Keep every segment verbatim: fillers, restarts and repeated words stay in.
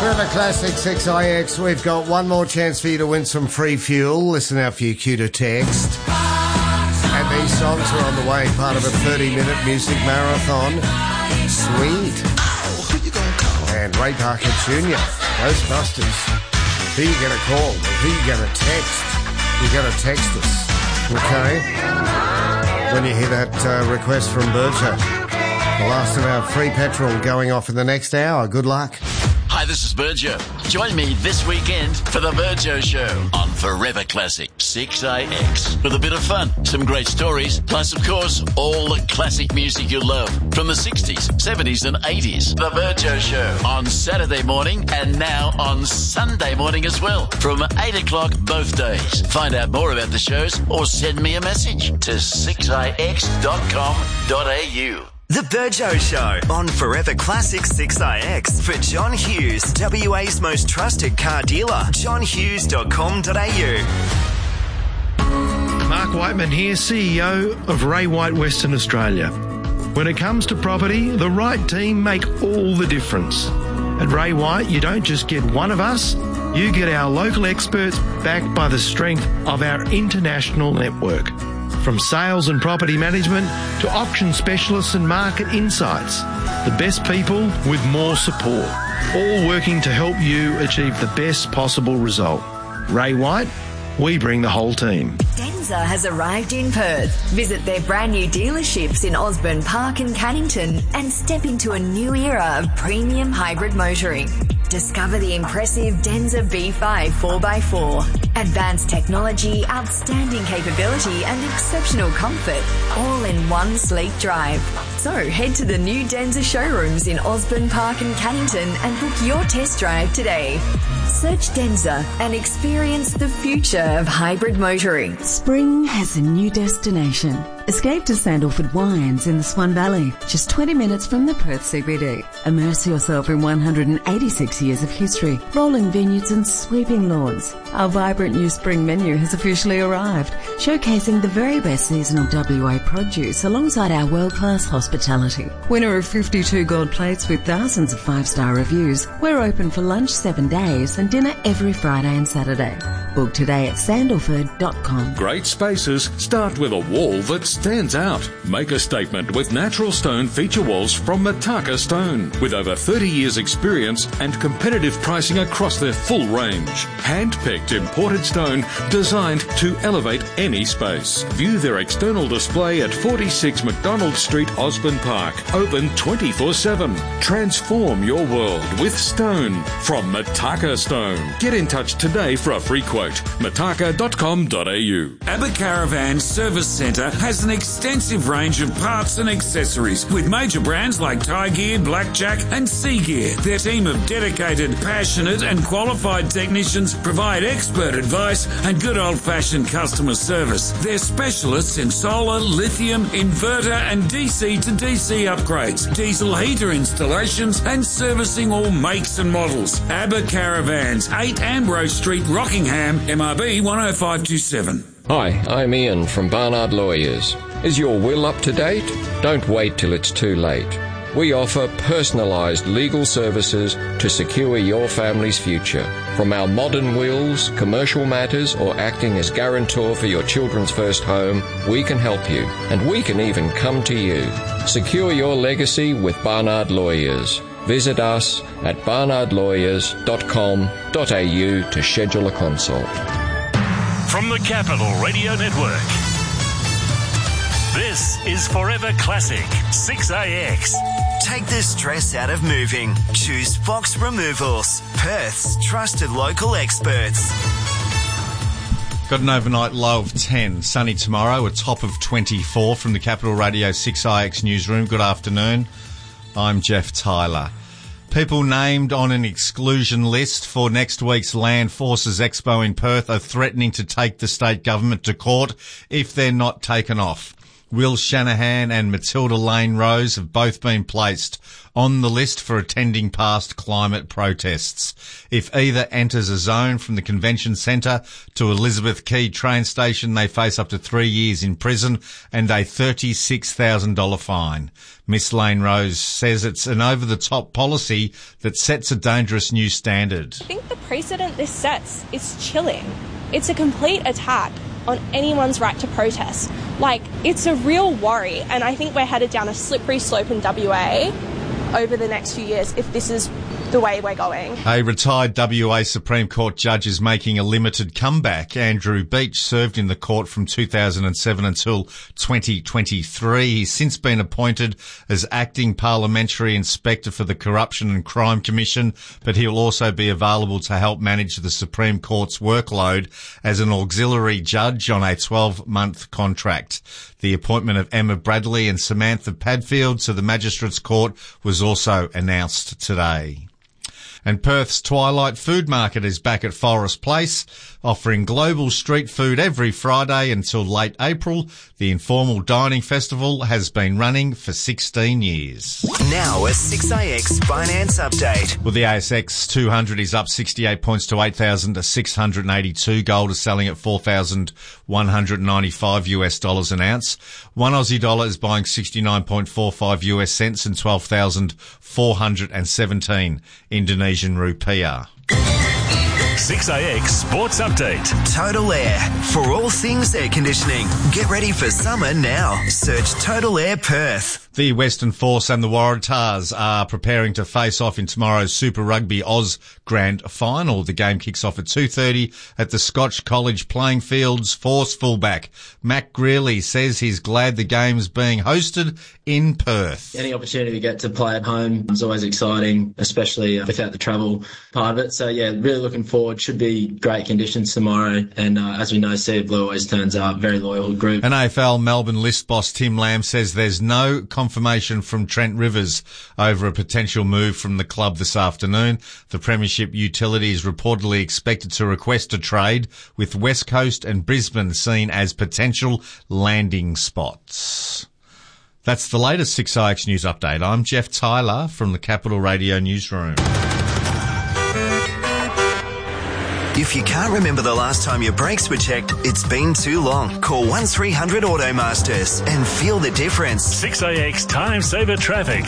Forever Classic six I X. We've got one more chance for you to win some free fuel. Listen out for your cue to text. And these songs are on the way, part of a thirty-minute music marathon. Sweet. And Ray Parker Junior, Ghostbusters. Who you going to call? Who you going to text? You're going to text us, okay? When you hear that uh, request from Burjo. The last of our free petrol going off in the next hour. Good luck. Hi, this is Burjo. Join me this weekend for the Burjo Show on Forever Classic six I X. With a bit of fun, some great stories, plus, of course, all the classic music you love from the sixties, seventies and eighties. The Burjo Show on Saturday morning and now on Sunday morning as well from eight o'clock both days. Find out more about the shows or send me a message to six I X dot com dot A U. The Burjo Show on Forever Classic six I X for John Hughes, W A's most trusted car dealer, john hughes dot com dot A U. Mark Whiteman here, C E O of Ray White Western Australia. When it comes to property, the right team make all the difference. At Ray White, you don't just get one of us, you get our local experts backed by the strength of our international network. From sales and property management to auction specialists and market insights, the best people with more support, all working to help you achieve the best possible result. Ray White, we bring the whole team. Denza has arrived in Perth. Visit their brand new dealerships in Osborne Park and Cannington and step into a new era of premium hybrid motoring. Discover the impressive Denza B five four by four. Advanced technology, outstanding capability and exceptional comfort, all in one sleek drive. So head to the new Denza showrooms in Osborne Park and Cannington and book your test drive today. Search Denza and experience the future of hybrid motoring. Spring has a new destination. Escape to Sandalford Wines in the Swan Valley, just twenty minutes from the Perth C B D. Immerse yourself in one hundred eighty-six years of history, rolling vineyards and sweeping lawns. Our vibrant new spring menu has officially arrived, showcasing the very best seasonal W A produce alongside our world-class hospitality. Winner of fifty-two gold plates with thousands of five-star reviews, we're open for lunch seven days and dinner every Friday and Saturday. Book today at sandalford dot com. Great spaces start with a wall that stands out. Make a statement with natural stone feature walls from Mataka Stone. With over thirty years experience and competitive pricing across their full range. Hand-picked imported stone designed to elevate any space. View their external display at forty-six McDonald Street, Osborne Park. Open twenty-four seven. Transform your world with stone from Mataka Stone. Get in touch today for a free quote. mataka dot com dot A U. Abba Caravan Service Centre has an extensive range of parts and accessories with major brands like Tie Gear, Blackjack and Sea Gear. Their team of dedicated, passionate and qualified technicians provide expert advice and good old-fashioned customer service. They're specialists in solar, lithium, inverter and D C to D C upgrades, diesel heater installations and servicing all makes and models. Abba Caravans, eight Ambrose Street, Rockingham, M R B one oh five two seven. Hi, I'm Ian from Barnard Lawyers. Is your will up to date? Don't wait till it's too late. We offer personalised legal services to secure your family's future. From our modern wills, commercial matters, or acting as guarantor for your children's first home, we can help you, and we can even come to you. Secure your legacy with Barnard Lawyers. Visit us at barnard lawyers dot com dot A U to schedule a consult. From the Capital Radio Network, this is Forever Classic six A X. Take the stress out of moving. Choose Fox Removals, Perth's trusted local experts. Got an overnight low of ten. Sunny tomorrow, a top of twenty-four from the Capital Radio six I X newsroom. Good afternoon. I'm Jeff Tyler. People named on an exclusion list for next week's Land Forces Expo in Perth are threatening to take the state government to court if they're not taken off. Will Shanahan and Matilda Lane Rose have both been placed on the list for attending past climate protests. If either enters a zone from the convention centre to Elizabeth Quay train station, they face up to three years in prison and a thirty-six thousand dollars fine. Miss Lane Rose says it's an over-the-top policy that sets a dangerous new standard. I think the precedent this sets is chilling. It's a complete attack on anyone's right to protest. Like, it's a real worry, and I think we're headed down a slippery slope in W A over the next few years if this is the way we're going. A retired W A Supreme Court judge is making a limited comeback. Andrew Beach served in the court from two thousand seven until twenty twenty-three. He's since been appointed as acting parliamentary inspector for the Corruption and Crime Commission, but he'll also be available to help manage the Supreme Court's workload as an auxiliary judge on a twelve-month contract. The appointment of Emma Bradley and Samantha Padfield to the Magistrates Court was also announced today. And Perth's Twilight Food Market is back at Forest Place, offering global street food every Friday until late April. The informal dining festival has been running for sixteen years. Now a six A X finance update. Well, the A S X two hundred is up sixty-eight points to eight thousand six hundred eighty-two. Gold is selling at four thousand one hundred ninety-five US dollars an ounce. One Aussie dollar is buying sixty-nine point four five US cents and twelve thousand four hundred seventeen Indonesian rupiah. six A X Sports Update. Total Air. For all things air conditioning. Get ready for summer now. Search Total Air Perth. The Western Force and the Waratahs are preparing to face off in tomorrow's Super Rugby Oz Grand Final. The game kicks off at two thirty at the Scotch College playing fields. Force fullback Mac Greeley says he's glad the game's being hosted in Perth. Any opportunity to get to play at home is always exciting, especially without the travel part of it. So yeah, really looking forward. Should be great conditions tomorrow. And uh, as we know, Sea of Blue always turns up. Very loyal group. An A F L Melbourne list boss Tim Lamb says there's no confirmation from Trent Rivers over a potential move from the club this afternoon. The Premiership utility is reportedly expected to request a trade, with West Coast and Brisbane seen as potential landing spots. That's the latest six A X News Update. I'm Jeff Tyler from the Capital Radio Newsroom. If you can't remember the last time your brakes were checked, it's been too long. Call one three hundred Automasters and feel the difference. six A X Time Saver Traffic.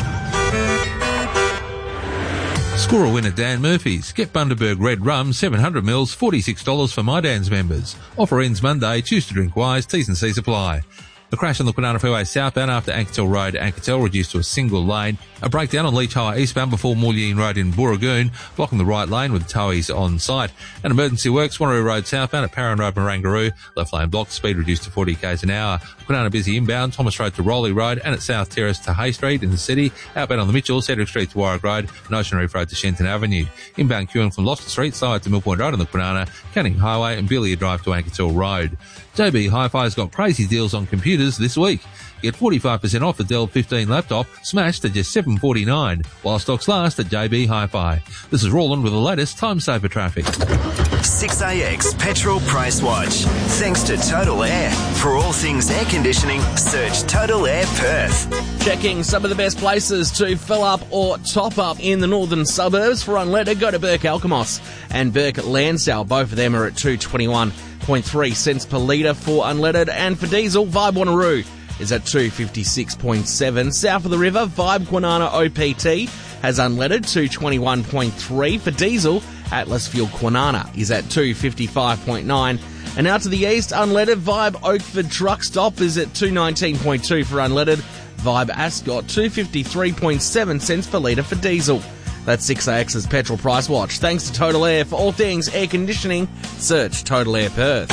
Score a win at Dan Murphy's. Get Bundaberg Red Rum, seven hundred mils, forty-six dollars for My Dan's members. Offer ends Monday. Choose to drink wise. T's and C's apply. A crash on the Kwinana Freeway southbound after Anketel Road, Anketel reduced to a single lane. A breakdown on Leach Highway eastbound before Mulleen Road in Booragoon, blocking the right lane with towies on site. An emergency works, Wanneroo Road southbound at Parran Road, Marangaroo. Left lane blocked, speed reduced to forty k's an hour. Kwinana busy inbound, Thomas Road to Rowley Road and at South Terrace to Hay Street in the city. Outbound on the Mitchell, Cedric Street to Warwick Road and Ocean Reef Road to Shenton Avenue. Inbound queuing from Loftus Street, side to Mill Point Road on the Kwinana, Canning Highway and Billiard Drive to Anketel Road. J B Hi-Fi's got crazy deals on computers this week. Get forty-five percent off the Dell fifteen laptop, smashed at just seven forty-nine, while stocks last at J B Hi-Fi. This is Roland with the latest Time Saver traffic. six A X Petrol Price Watch. Thanks to Total Air. For all things air conditioning, search Total Air Perth. Checking some of the best places to fill up or top up in the northern suburbs. For unleaded, go to Burke Alkimos and Burke Lansdale. Both of them are at two twenty-one point three cents per litre for unleaded. And for diesel, Vibe Wanneroo is at two fifty-six point seven. South of the river, Vibe Kwinana O P T has unleaded two twenty-one point three. For diesel, Atlas Fuel Kwinana is at two fifty-five point nine. And out to the east, unleaded, Vibe Oakford Truck Stop is at two nineteen point two for unleaded. Vibe Ascot, two fifty-three point seven cents per litre for diesel. That's six A X's Petrol Price Watch. Thanks to Total Air. For all things air conditioning, search Total Air Perth.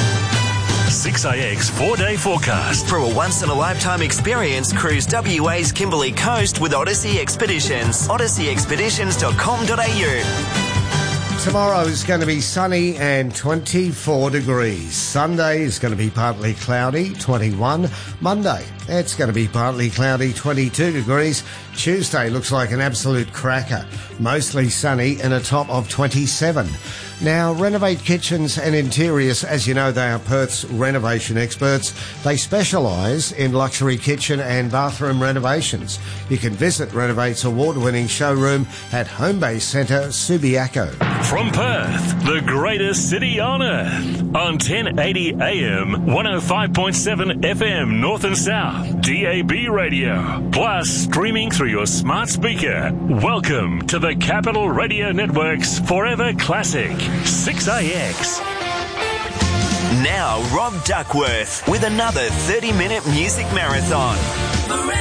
six A X four-day forecast. For a once-in-a-lifetime experience, cruise W A's Kimberley Coast with Odyssey Expeditions. odyssey expeditions dot com dot a u. Tomorrow is going to be sunny and twenty-four degrees. Sunday is going to be partly cloudy, twenty-one. Monday, it's going to be partly cloudy, twenty-two degrees. Tuesday looks like an absolute cracker, mostly sunny and a top of twenty-seven. Now, Renovate Kitchens and Interiors, as you know, they are Perth's renovation experts. They specialise in luxury kitchen and bathroom renovations. You can visit Renovate's award-winning showroom at Homebase Centre, Subiaco. From Perth, the greatest city on earth, on ten eighty A M, one oh five point seven F M, North and South, D A B radio, plus streaming through your smart speaker. Welcome to the Capital Radio Network's Forever Classic, six A X. Now, Rob Duckworth with another thirty-minute music marathon.